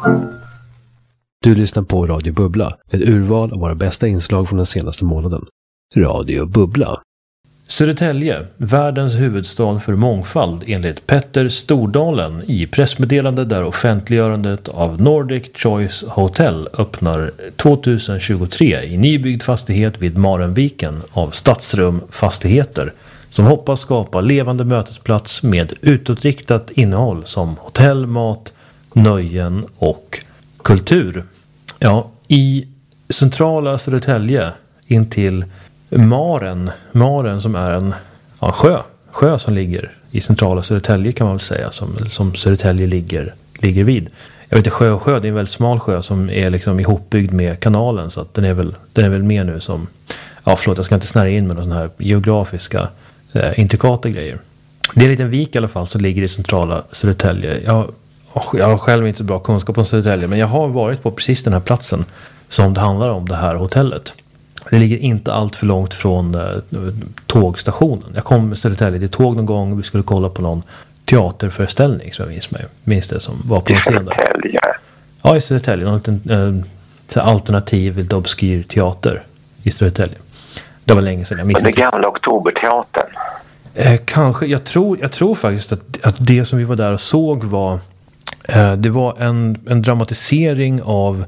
Du lyssnar på Radio Bubbla, ett urval av våra bästa inslag från den senaste månaden. Radio Bubbla. Södertälje, världens huvudstad för mångfald enligt Petter Stordalen i pressmeddelande där offentliggörandet av Nordic Choice Hotel öppnar 2023 i nybyggd fastighet vid Marenviken av Stadsrum Fastigheter som hoppas skapa levande mötesplats med utåtriktat innehåll som hotell, mat, nöjen och kultur. Ja, i centrala Södertälje intill Maren som är en sjö som ligger i centrala Södertälje kan man väl säga som Södertälje ligger vid. Jag vet inte, sjö, det är en väldigt smal sjö som är liksom ihopbyggd med kanalen så att den är väl med nu som, ja förlåt jag ska inte snära in med några sådana här geografiska intrikata grejer. Det är en liten vik i alla fall som ligger i centrala Södertälje. Jag har själv inte så bra kunskap om Södertälje men jag har varit på precis den här platsen som det handlar om det här hotellet. Det ligger inte allt för långt från tågstationen. Jag kom med Södertälje till tåg någon gång och vi skulle kolla på någon teaterföreställning som jag minns det som var på en scen där. Ja, i Södertälje. Någon liten alternativ, lite obskyr teater i Södertälje. Det var länge sedan. Men det gamla Oktoberteatern? Kanske. Jag tror faktiskt att det som vi var där och såg var det var en dramatisering av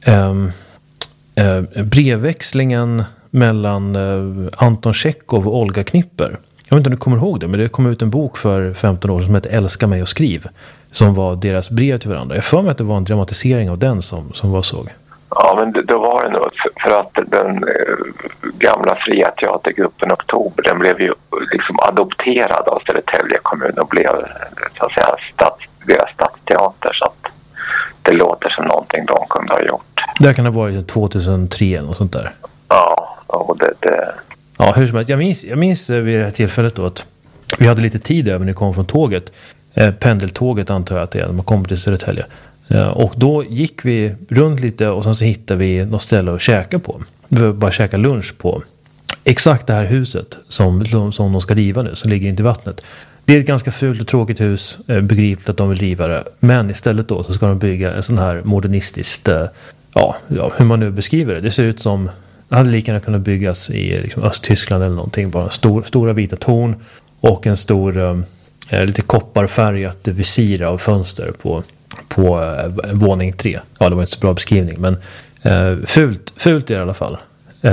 brevväxlingen mellan Anton Tjechov och Olga Knipper. Jag vet inte om du kommer ihåg det, men det kom ut en bok för 15 år som heter Älska mig och skriv. Som var deras brev till varandra. Jag får mig att det var en dramatisering av den som var såg. Ja, men då var det nog för att den gamla fria teatergruppen Oktober, den blev ju liksom adopterad av Södertälje kommun och blev så att säga deras stadsteater så att det låter som någonting de kunde ha gjort. Det kan ha varit 2003 eller något sånt där. Ja, och det... Ja, hur som helst. Jag minns vid det här tillfället då att vi hade lite tid över när vi kom från tåget. Pendeltåget antar jag att det är när man kommer till Södertälje. Och då gick vi runt lite och sen så hittade vi något ställe att käka på. Vi bara käka lunch på exakt det här huset som de ska riva nu, som ligger inte i vattnet. Det är ett ganska fult och tråkigt hus, begripligt att de vill riva det. Men istället då så ska de bygga en sån här modernistiskt, ja, hur man nu beskriver det. Det ser ut som, det hade lika gärna kunnat byggas i liksom Östtyskland eller någonting. Bara stora vita torn och en stor, lite kopparfärgat visir av fönster på våning 3. Ja, det var inte så bra beskrivning, men fult är det i alla fall.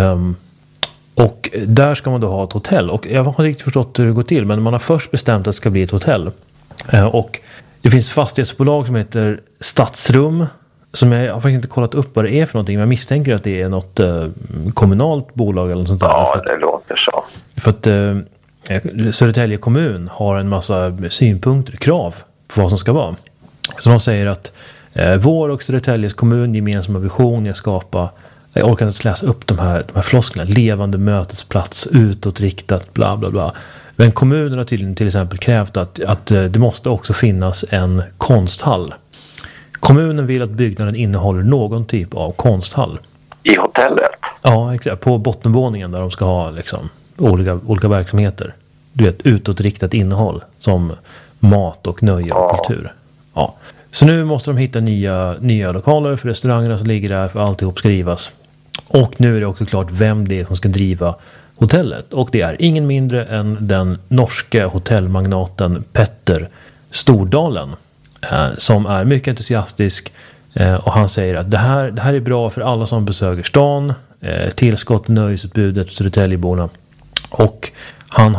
Och där ska man då ha ett hotell. Och jag har inte riktigt förstått hur det går till, men man har först bestämt att det ska bli ett hotell. Och det finns fastighetsbolag som heter Stadsrum, som jag har faktiskt inte kollat upp vad det är för någonting, men jag misstänker att det är något kommunalt bolag eller något sånt där. Ja, det låter så. För att Södertälje kommun har en massa synpunkter, krav på vad som ska vara. Så de säger att vår och Södertäljes kommun gemensamma vision är att skapa, jag orkar inte läsa upp de här flosklerna, levande mötesplats, utåtriktat, bla bla bla. Men kommunen har tydligen till exempel krävt att det måste också finnas en konsthall. Kommunen vill att byggnaden innehåller någon typ av konsthall. I hotellet? Ja, exakt. På bottenvåningen där de ska ha liksom olika verksamheter. Du vet, utåtriktat innehåll som mat och nöje och kultur. Ja. Så nu måste de hitta nya lokaler för restaurangerna som ligger där, för alltihop ska rivas. Och nu är det också klart vem det är som ska driva hotellet. Och det är ingen mindre än den norske hotellmagnaten Petter Stordalen. Som är mycket entusiastisk. Och han säger att det här är bra för alla som besöker stan. Tillskott nöjesutbudet Södertäljeborna. Och han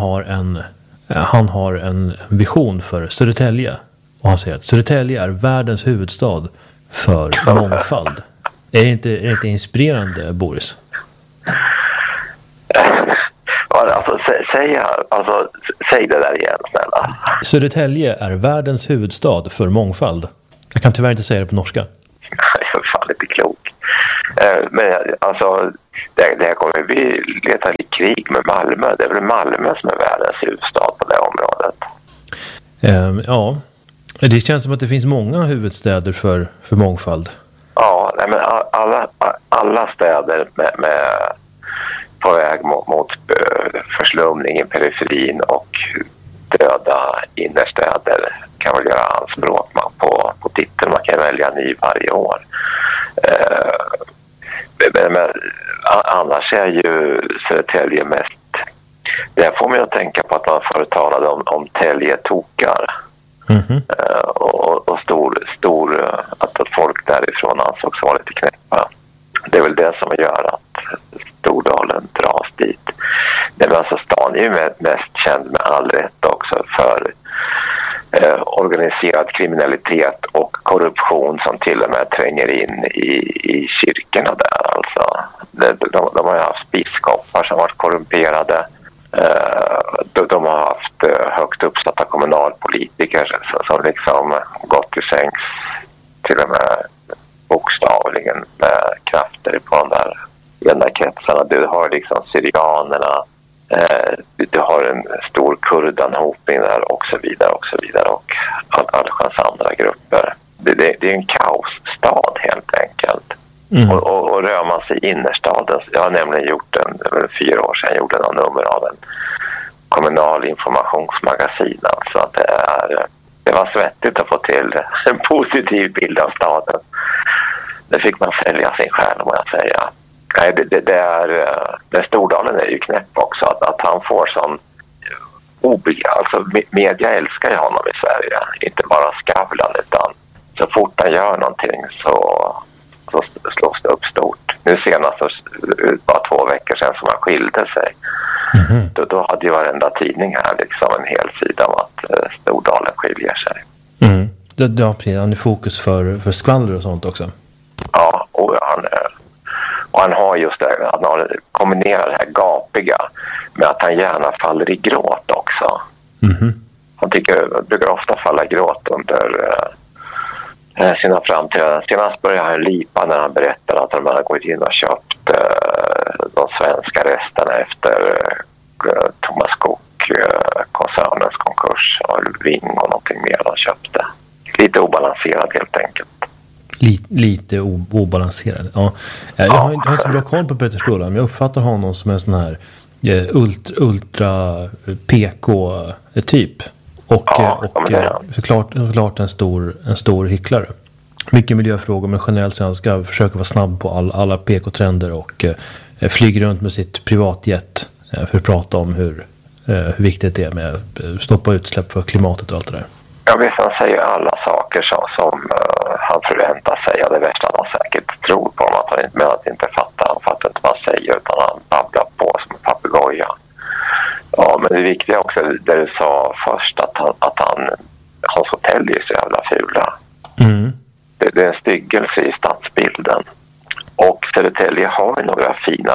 har en vision för Södertälje. Och han säger att Södertälje är världens huvudstad för mångfald. Är det inte inspirerande, Boris? Säg det där igen, snälla. Södertälje är världens huvudstad för mångfald. Jag kan tyvärr inte säga det på norska. Jag är fan lite klok. Men alltså, det här kommer vi leta i krig med Malmö. Det är väl Malmö som är världens huvudstad på det området. Ja, det känns som att det finns många huvudstäder för mångfald. Ja, nej, men alla städer med på väg mot förslumning i periferin och döda innerstäder kan väl göra anspråk på titeln. Man kan välja ny varje år. Men annars är ju Södertälje mest... Där får man ju tänka på att man förut talade om Täljetokar. Och att folk därifrån ansågs vara lite knäppa. Det är väl det som gör att Stordalen dras dit. Men alltså stan är ju mest känd med all rätt också för organiserad kriminalitet och korruption som till och med tränger in i kyrkorna där. Alltså, de har ju haft biskopar som varit korrumperade. De har haft högt uppsatta kommunalpolitiker som liksom gått till sängs till och med bokstavligen med krafter på de där kretsarna. Du har liksom syrianerna, du har en stor kurdanhopning där och så vidare och allsköns andra grupper. Det är en kaosstad helt enkelt. Och rör man sig i innerstaden, jag har nämligen gjort 4 år sedan gjorde någon nummer av en kommunal informationsmagasin, alltså att det var svettigt att få till en positiv bild av staden. Det fick man sälja sin själ, må jag säga. Nej, den Stordalen är ju knäpp också, att han får sån alltså media älskar ju honom i Sverige, inte bara Skavlan, utan så fort han gör någonting så slås det upp stort. Nu senast bara 2 veckor sedan som han skilde sig. Då hade ju varenda tidning här liksom en hel sida om att Stordalen skiljer sig. Ja, precis. Han är fokus för skvaller och sånt också. Ja, och han har just det, han kombinerar det här gapiga med att han gärna faller i gråt också. Han brukar ofta falla i gråt under sina framträdanden. Senast började han lipa när han berättade att de hade gått in och köpt de svenska resterna efter Thomas Cook-koncernens konkurs och Ving och någonting mer de köpte. Lite obalanserad helt enkelt. Lite obalanserad. Ja. Jag har inte så bra koll på Petter Stordalen, men jag uppfattar honom som en sån här ultra PK-typ. Och såklart en stor hycklare. Mycket miljöfrågor, men generellt sett ska försöka vara snabb på alla PK-trender och flyger runt med sitt privatjet för att prata om hur viktigt det är med att stoppa utsläpp för klimatet och allt det där. Ja, visst, han säger alla saker som han förväntar sig. Ja, det värsta han säkert tror på att han inte fattar. Han fattar inte vad han säger, utan han babblar på som en papegoja. Ja, men det viktiga också, det du sa först, att hans hotell är så jävla fula. Det är en styggelse i stadsbilden. Och Södertälje har ju några fina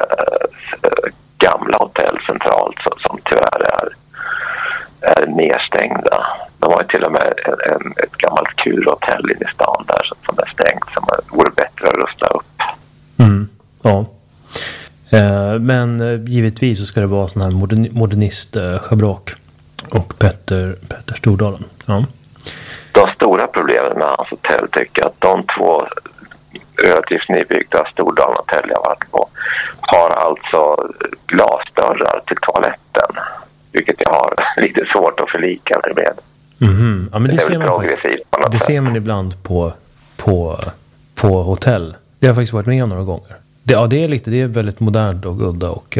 gamla hotell centralt som tyvärr är nedstängda. De har ju till och med ett gammalt kurhotell inne i stan där som är stängt, som vore bättre att rusta upp. Ja. Men givetvis så ska det vara sån här modernist schabrak och Petter Stordalen. Ja. De stora problemen med hans hotell tycker jag att de 2 relativt nybyggda Stordalen hotell jag varit på har alltså glasdörrar till toaletten, vilket jag har lite svårt att förlika mig med. Ja, men det ser man ibland på hotell. Det har jag faktiskt varit med om några gånger. Det är väldigt modernt och udda och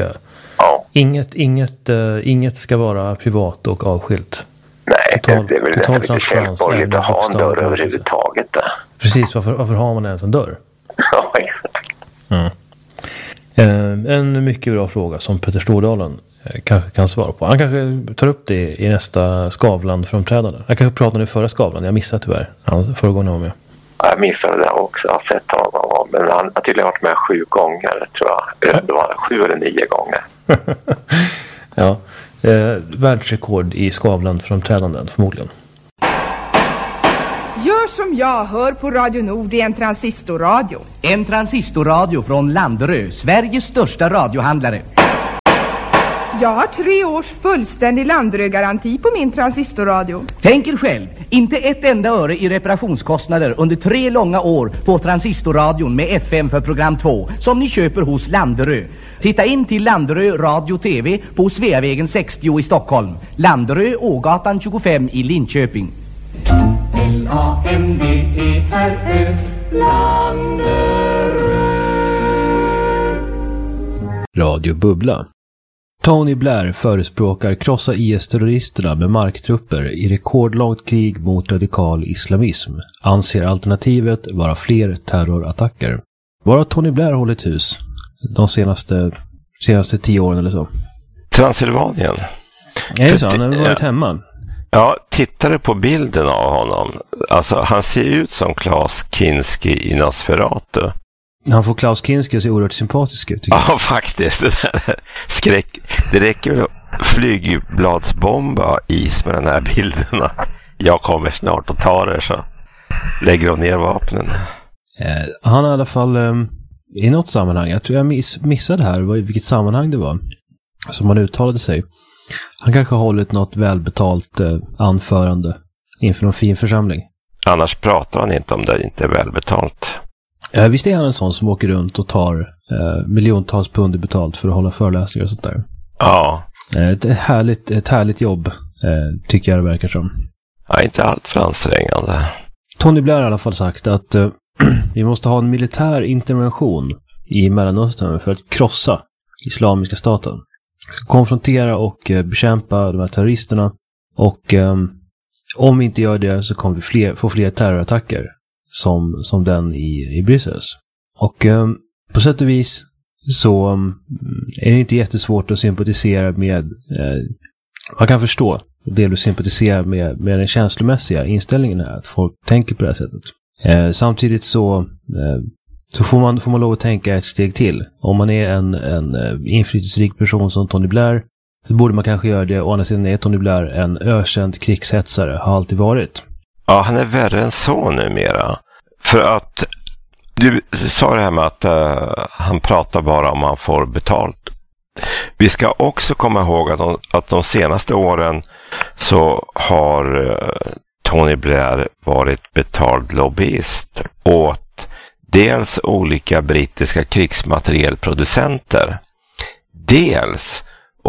inget ska vara privat och avskilt. Nej, det är väl total transparens att ha en dörr överhuvudtaget. Precis, varför har man ens en dörr? Ja, exakt. En mycket bra fråga som Petter Stordalen kanske kan svara på. Han kanske tar upp det i nästa Skavlan-framträdande. Jag kanske pratade om det förra Skavlan. Jag missade tyvärr. Förra gången jag var med. Jag missade det också. Jag har sett honom. Men han har tydligen varit med 7 gånger, tror jag. Det var 7 eller 9 gånger. Ja. Världsrekord i Skavlan-framträdanden förmodligen. Gör som jag, hör på Radio Nord i en transistorradio. En transistorradio från Landerö, Sveriges största radiohandlare. Jag har 3 års fullständig Landerö-garanti på min transistorradio. Tänk er själv, inte ett enda öre i reparationskostnader under 3 långa år på transistorradion med FM för program 2 som ni köper hos Landerö. Titta in till Landerö Radio TV på Sveavägen 60 i Stockholm, Landerö Ågatan 25 i Linköping. Landderö, Landerö. Radio Bubbla. Tony Blair förespråkar krossa IS-terroristerna med marktrupper i rekordlångt krig mot radikal islamism. Anser alternativet vara fler terrorattacker. Var har Tony Blair hållit hus de senaste 10 åren eller så? Transylvanien. Ja, det är så. Han har varit hemma. Ja, tittade på bilden av honom. Alltså, han ser ut som Klaus Kinski i Nosferatu. Han får Klaus Kinski att se oerhört sympatisk ut. Ja, faktiskt. Det där skräck. Det räcker väl att flygbladsbomba is med den här bilderna. Jag kommer snart och tar det, så lägger de ner vapnen. Han har i alla fall i något sammanhang, jag tror jag missade här vilket sammanhang det var som han uttalade sig. Han kanske har hållit något välbetalt anförande inför någon fin församling. Annars pratar han inte om det inte är välbetalt. Visst är han en sån som åker runt och tar miljontals pund betalt för att hålla föreläsningar och sånt där? Ja. Ett härligt jobb, tycker jag det verkar som. Ja, inte allt för ansträngande. Tony Blair har i alla fall sagt att vi måste ha en militär intervention i Mellanöstern för att krossa Islamiska staten. Konfrontera och bekämpa de här terroristerna. Och om vi inte gör det så kommer vi få fler terrorattacker som den i Bryssel. Och på sätt och vis så är det inte jättesvårt att sympatisera med, man kan förstå och delvis sympatisera med den känslomässiga inställningen här, att folk tänker på det här sättet. Samtidigt så får man lov att tänka ett steg till. Om man är en inflytelserik person som Tony Blair, så borde man kanske göra det. Å andra sidan är Tony Blair en ökänd krigshetsare, har alltid varit. Ja, han är värre än så numera. För att du sa det här med att han pratar bara om han får betalt. Vi ska också komma ihåg att de senaste åren så har Tony Blair varit betald lobbyist åt dels olika brittiska krigsmaterielproducenter, dels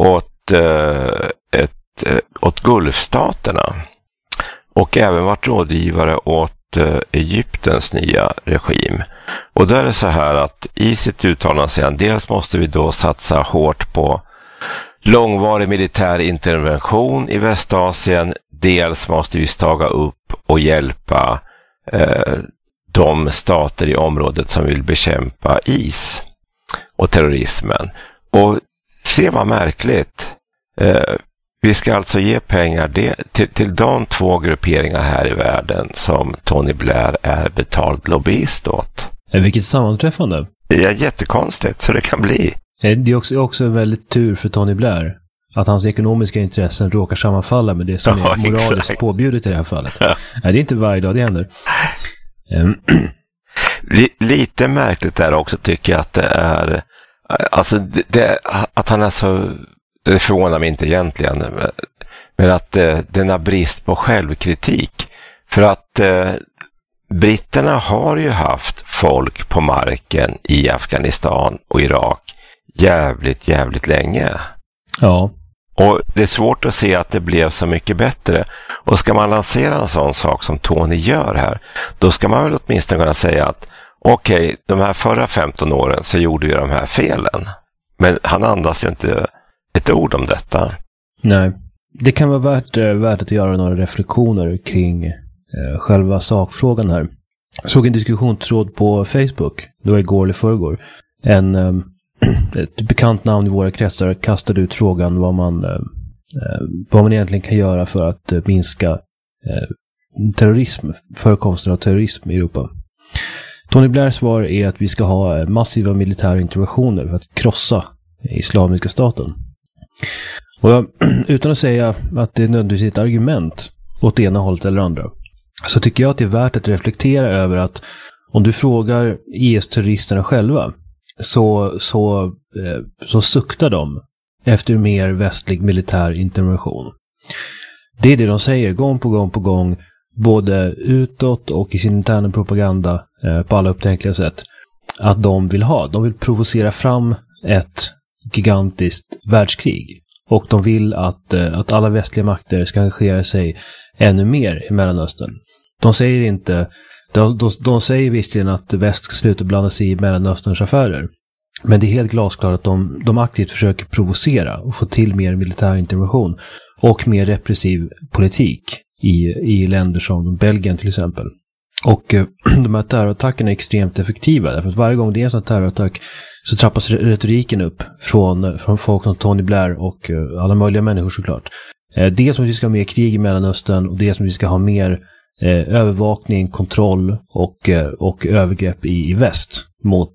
åt Gulfstaterna, och även varit rådgivare åt Egyptens nya regim. Och då är det så här att i sitt uttalande säger han, dels måste vi då satsa hårt på långvarig militär intervention i Västasien, dels måste vi staga upp och hjälpa de stater i området som vill bekämpa IS och terrorismen. Och se vad märkligt. Vi ska alltså ge pengar till de 2 grupperingar här i världen som Tony Blair är betald lobbyist åt. Vilket sammanträffande. Det är jättekonstigt, så det kan bli. Det är också väldigt tur för Tony Blair att hans ekonomiska intressen råkar sammanfalla med det som är moraliskt påbjudet i det här fallet. Ja. Nej, det är inte varje dag det händer. Lite märkligt är också, tycker jag, att det är alltså att han är så, det förvånar mig inte egentligen, men att denna brist på självkritik, för att britterna har ju haft folk på marken i Afghanistan och Irak jävligt länge. Ja. Och det är svårt att se att det blev så mycket bättre. Och ska man lansera en sån sak som Tony gör här, då ska man väl åtminstone kunna säga att okej, de här förra 15 åren så gjorde ju de här felen. Men han andas ju inte ett ord om detta. Nej, det kan vara värt att göra några reflektioner kring själva sakfrågan här. Jag såg en diskussionstråd på Facebook, det var igår eller förrgår. Ett bekant namn i våra kretsar kastade ut frågan vad man egentligen kan göra för att minska förekomsten av terrorism i Europa. Tony Blairs svar är att vi ska ha massiva militära interventioner för att krossa Islamiska staten. Och utan att säga att det är nödvändigtvis ett argument åt ena hållet eller andra, så tycker jag att det är värt att reflektera över att om du frågar IS-terroristerna själva, så suktar de efter mer västlig militär intervention. Det är det de säger gång på gång, både utåt och i sin interna propaganda på alla upptänkliga sätt, att de vill provocera fram ett gigantiskt världskrig. Och de vill att alla västliga makter ska engagera sig ännu mer i Mellanöstern. De säger inte, de säger visserligen att väst ska sluta blanda sig i Mellanösterns affärer. Men det är helt glasklart att de aktivt försöker provocera och få till mer militär intervention och mer repressiv politik i länder som Belgien till exempel. Och de här terrorattackerna är extremt effektiva, därför att varje gång det är en sån terrorattack så trappas retoriken upp från folk som Tony Blair och alla möjliga människor såklart. Det som vi ska ha mer krig i Mellanöstern och det som vi ska ha mer övervakning, kontroll och övergrepp i väst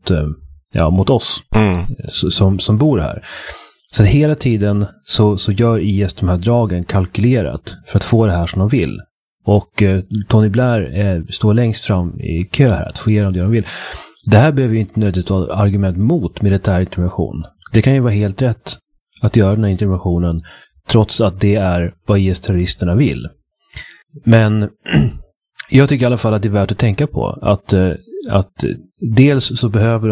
mot oss som bor här. Så hela tiden så gör IS de här dragen kalkylerat för att få det här som de vill. Och Tony Blair står längst fram i kö här att få igenom det de vill. Det här behöver ju inte nödvändigtvis vara ett argument mot militär intervention. Det kan ju vara helt rätt att göra den här interventionen trots att det är vad IS-terroristerna vill. Men jag tycker i alla fall att det är värt att tänka på att dels så behöver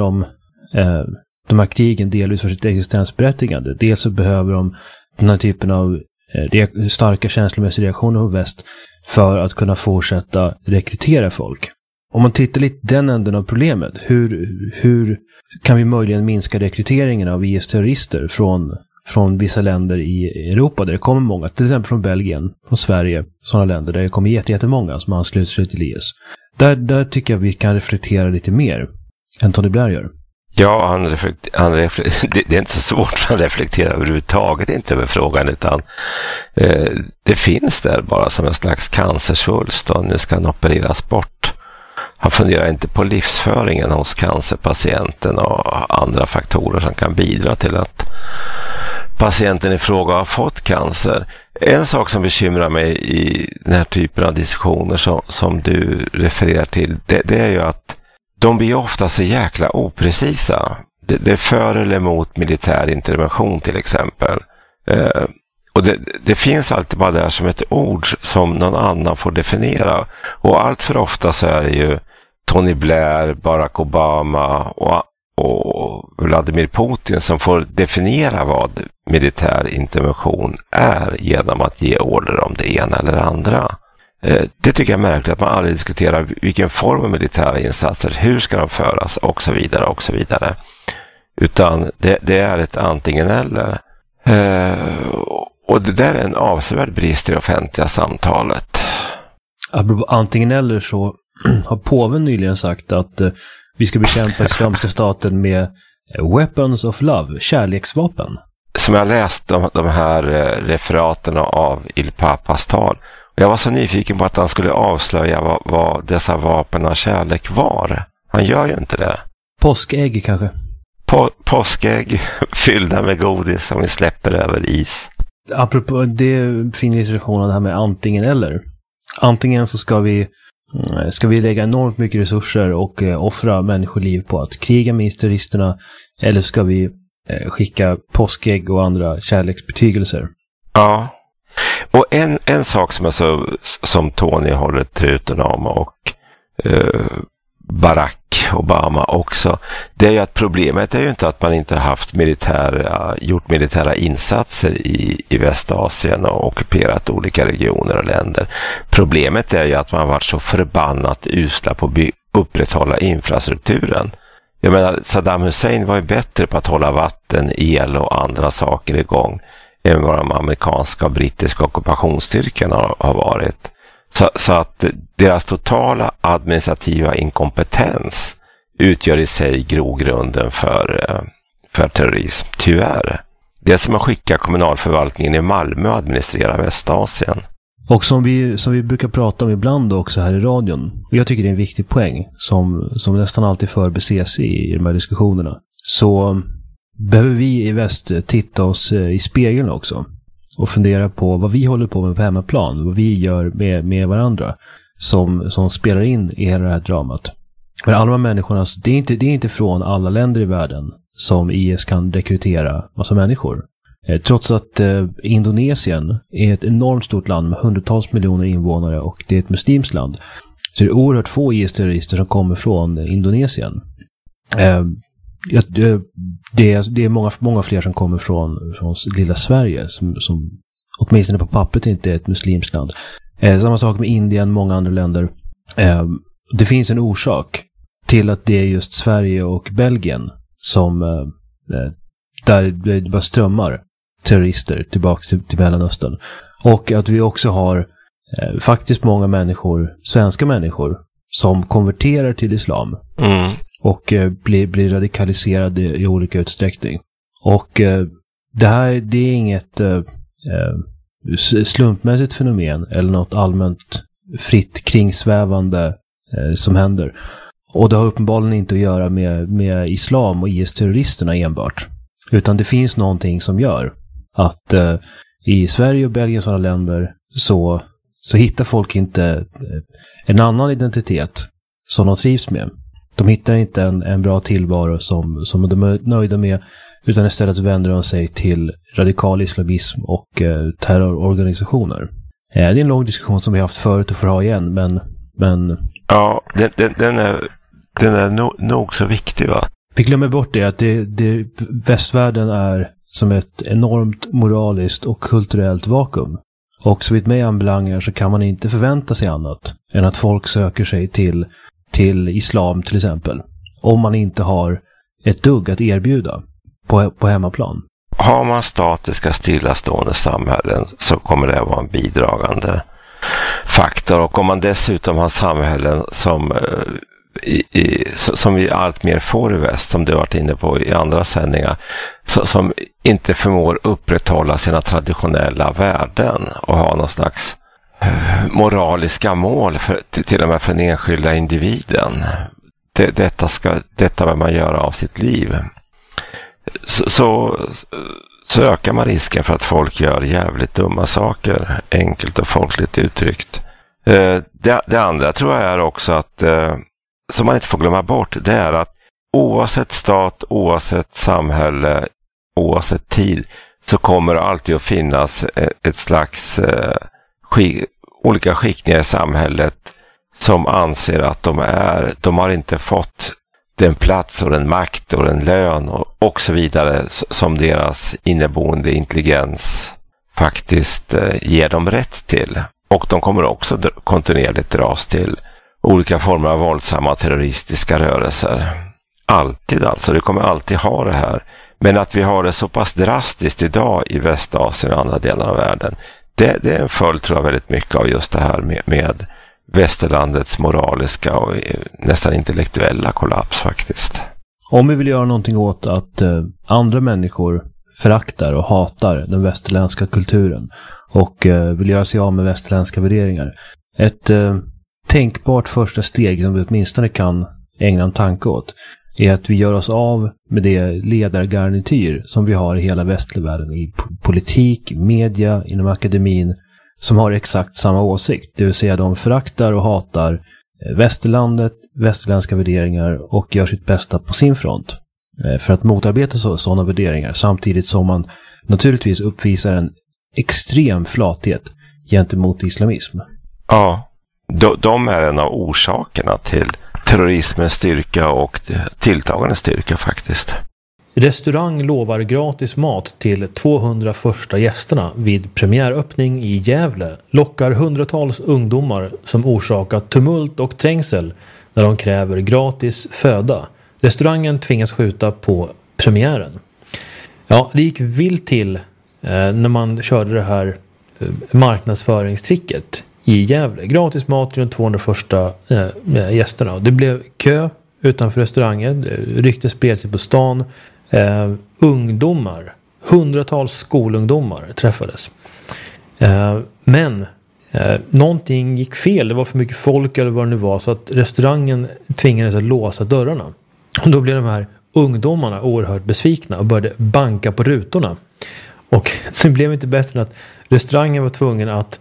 de här krigen delvis för sitt existensberättigande. Dels så behöver de den här typen av starka känslomässiga reaktioner på väst för att kunna fortsätta rekrytera folk. Om man tittar lite den änden av problemet, hur kan vi möjligen minska rekryteringen av IS-terrorister från vissa länder i Europa där det kommer många, till exempel från Belgien, från Sverige, sådana länder där det kommer jättemånga som ansluter sig till IS. Där tycker jag vi kan reflektera lite mer än Tony Blair gör. Ja, det är inte så svårt att reflektera överhuvudtaget inte över frågan, utan det finns där bara som en slags cancersvulst och nu ska den opereras bort. Han funderar inte på livsföringen hos cancerpatienten och andra faktorer som kan bidra till att patienten i fråga har fått cancer. En sak som bekymrar mig i den här typen av diskussioner som du refererar till, det är ju att de blir ofta så jäkla oprecisa. Det är för eller emot militär intervention till exempel. Och det finns alltid bara där som ett ord som någon annan får definiera. Och allt för ofta så är det ju Tony Blair, Barack Obama och Vladimir Putin som får definiera vad militär intervention är genom att ge order om det ena eller andra. Det tycker jag är märkligt att man aldrig diskuterar vilken form av militära insatser, hur ska de föras och så vidare och så vidare. Utan det är ett antingen eller. Och det där är en avsevärd brist i det offentliga samtalet. Apropå antingen eller så har påven nyligen sagt att vi ska bekämpa Islamiska staten med weapons of love, kärleksvapen. Som jag läst de här referaterna av Il Papas tal. Jag var så nyfiken på att han skulle avslöja vad dessa vapen av kärlek var. Han gör ju inte det. Påskägg kanske? Påskägg fyllda med godis som vi släpper över is. Apropå det fina illustrationen här med antingen eller. Antingen så ska vi lägga enormt mycket resurser och offra människoliv på att kriga med terroristerna, eller så ska vi skicka påskägg och andra kärleksbetygelser. Ja. Och en sak som Tony håller truten om och Barack Obama också, det är ju att problemet är ju inte att man inte haft gjort militära insatser i Västasien och ockuperat olika regioner och länder. Problemet är ju att man varit så förbannat usla på att upprätthålla infrastrukturen. Jag menar, Saddam Hussein var ju bättre på att hålla vatten, el och andra saker igång än vad de amerikanska och brittiska ockupationsstyrkorna har varit. Så att deras totala administrativa inkompetens utgör i sig grogrunden för terrorism, tyvärr. Det är som att skicka kommunalförvaltningen i Malmö och administrera Västasien. Och som vi brukar prata om ibland också här i radion, och jag tycker det är en viktig poäng som nästan alltid förbises i de här diskussionerna, så behöver vi i väst titta oss i spegeln också och fundera på vad vi håller på med på hemmaplan, vad vi gör med varandra som spelar in i hela det här dramat. Men alla de här människorna, det är inte från alla länder i världen som IS kan rekrytera massa människor. Trots att Indonesien är ett enormt stort land med hundratals miljoner invånare och det är ett muslimskt land, så är det oerhört få IS-terrorister som kommer från Indonesien. det är många fler som kommer från lilla Sverige som åtminstone på pappret inte är ett muslimskt land. Samma sak med Indien, många andra länder. Det finns en orsak till att det är just Sverige och Belgien som där det bara strömmar terrorister tillbaka till Mellanöstern. Och att vi också har faktiskt många människor, svenska människor, som konverterar till islam och blir radikaliserade i olika utsträckning. Och det är inget slumpmässigt fenomen eller något allmänt fritt kringsvävande som händer. Och det har uppenbarligen inte att göra med islam och IS-terroristerna enbart. Utan det finns någonting som gör att i Sverige och Belgien och sådana länder så hittar folk inte en annan identitet som de trivs med. De hittar inte en bra tillvaro som de är nöjda med, utan istället vänder de sig till radikal islamism och terrororganisationer. Det är en lång diskussion som vi har haft förut och får ha igen, men... Ja, den är nog så viktig, va? Vi glömmer bort det, att västvärlden är som ett enormt moraliskt och kulturellt vakuum. Och så vitt mig anbelangar så kan man inte förvänta sig annat än att folk söker sig till islam till exempel. Om man inte har ett dugg att erbjuda på hemmaplan. Har man statiska stillastående samhällen så kommer det att vara en bidragande faktor. Och om man dessutom har samhällen som vi allt mer får i väst, som du har varit inne på i andra sändningar, som inte förmår upprätthålla sina traditionella värden och ha någon slags moraliska mål till och med för den enskilda individen. Detta vill man göra av sitt liv. Så ökar man risken för att folk gör jävligt dumma saker, enkelt och folkligt uttryckt. Det andra tror jag är också att som man inte får glömma bort, det är att oavsett stat, oavsett samhälle, oavsett tid, så kommer det alltid att finnas ett slags olika skiktningar i samhället som anser att de har inte fått den plats och den makt och den lön och så vidare som deras inneboende intelligens faktiskt ger dem rätt till. Och de kommer också kontinuerligt dras till olika former av våldsamma terroristiska rörelser. Alltid alltså, det kommer alltid ha det här. Men att vi har det så pass drastiskt idag i Västasien och andra delar av världen, det är en följd, tror jag, väldigt mycket av just det här med västerlandets moraliska och nästan intellektuella kollaps faktiskt. Om vi vill göra någonting åt att andra människor föraktar och hatar den västerländska kulturen och vill göra sig av med västerländska värderingar, ett tänkbart första steg som vi åtminstone kan ägna en tanke åt är att vi gör oss av med det ledargarnityr som vi har i hela västvärlden, i politik, media, inom akademin, som har exakt samma åsikt. Det vill säga de föraktar och hatar västerlandet, västerländska värderingar och gör sitt bästa på sin front för att motarbeta sådana värderingar, samtidigt som man naturligtvis uppvisar en extrem flathet gentemot islamism. Ja, de är en av orsakerna till terrorismens styrka och tilltagande styrka faktiskt. Restaurang lovar gratis mat till 200 första gästerna vid premiäröppning i Gävle, lockar hundratals ungdomar som orsakat tumult och trängsel när de kräver gratis föda. Restaurangen tvingas skjuta på premiären. Ja, det gick vilt till när man körde det här marknadsföringstricket i Gävle. Gratis mat till de 200 första gästerna. Det blev kö utanför restaurangen. Rykten spred sig på stan. Ungdomar, hundratals skolungdomar träffades. Men någonting gick fel. Det var för mycket folk eller vad det nu var, så att restaurangen tvingades att låsa dörrarna. Och då blev de här ungdomarna oerhört besvikna och började banka på rutorna. Och det blev inte bättre än att restaurangen var tvungen att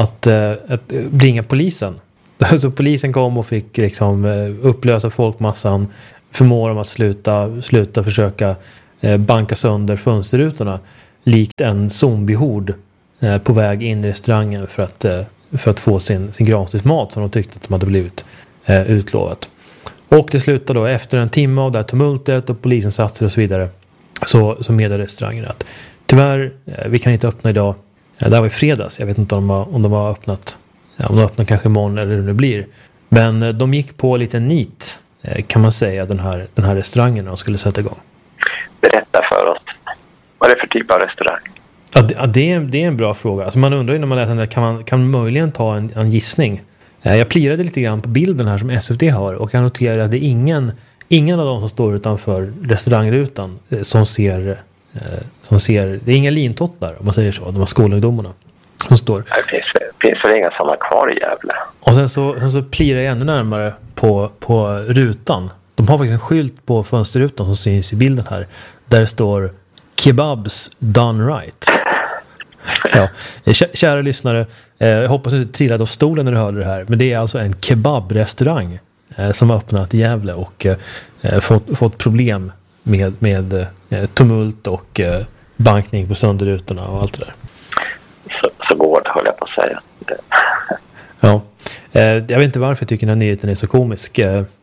bringa polisen. Så polisen kom och fick liksom upplösa folkmassan, förmå dem att sluta försöka banka sönder fönsterrutorna likt en zombiehord på väg in i restaurangen för att få sin gratis mat som de tyckte att de hade blivit utlovat. Och det slutar då efter en timme av det här tumultet och polisinsatser och så vidare. Så meddelar restaurangen att tyvärr, vi kan inte öppna idag. Det här var i fredags. Jag vet inte om de har öppnat. Om de öppnar kanske imorgon eller hur det blir. Men de gick på lite nit, kan man säga, den här restaurangen när de skulle sätta igång. Berätta för oss. Vad är det för typ av restaurang? Ja, det är en bra fråga. Alltså man undrar ju när man läser den där, kan man möjligen ta en gissning? Jag plirade lite grann på bilden här som SVT har och jag noterar att det är ingen av dem som står utanför restaurangrutan som ser det är inga lintottlar, om man säger så, de här skolungdomarna som står. Det finns väl inga sådana kvar i Gävle. Och sen så plirar jag ännu närmare på rutan. De har faktiskt en skylt på fönsterrutan som syns i bilden här. Där det står Kebabs done right. Ja, kära lyssnare, jag hoppas att du trillade av stolen när du hörde det här. Men det är alltså en kebabrestaurang som har öppnat i Gävle och fått problem med tumult och bankning på sönderrutorna och allt det där. Så går det, höll jag på att säga. Ja, jag vet inte varför jag tycker den här nyheten är så komisk.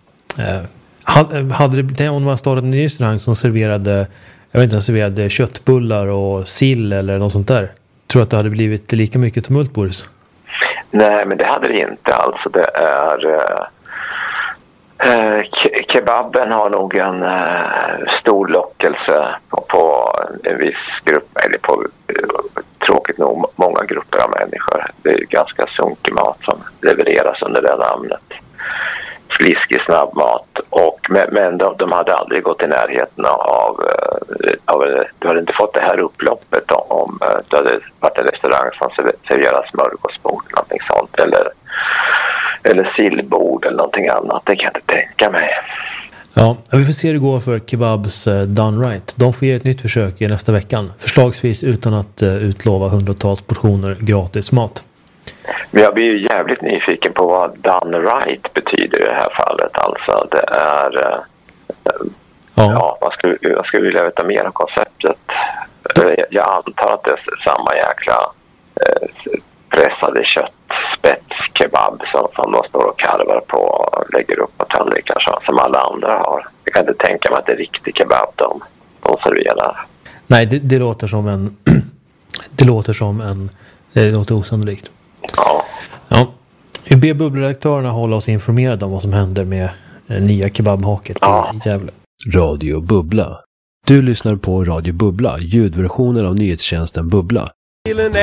Hade det om man startat en ny restaurang som serverade köttbullar och sill eller något sånt där, tror att det hade blivit lika mycket tumult, Boris? Nej, men det hade det inte. Alltså det är kebaben har nog en stor lockelse på en viss grupp, eller på tråkigt nog många grupper av människor. Det är ganska sunkig mat som levereras under det namnet. Fliskig snabbmat. Men de hade aldrig gått i närheten av du hade inte fått det här upploppet om du hade varit en restaurang som serverar smörgåsbord eller någonting sånt, eller sillbord eller någonting annat. Det kan jag inte tänka mig. Ja, vi får se hur det går för Kebabs done right. De får ge ett nytt försök i nästa veckan. Förslagsvis utan att utlova hundratals portioner gratis mat. Men jag blir ju jävligt nyfiken på vad done right betyder i det här fallet. Alltså det är man skulle vilja veta mer om konceptet. Jag antar att det är samma jäkla pressade köttspetskebab som de står och karvar på och lägger upp på tallrikar som alla andra har. Jag kan inte tänka mig att det är riktig kebab de serverar. Nej, det låter som en det låter osannolikt. Ja. Vi ber bubbleredaktörerna hålla oss informerade om vad som händer med nya kebabhaket i Gävle. Radio Bubbla. Du lyssnar på Radio Bubbla, ljudversionen av nyhetstjänsten Bubbla.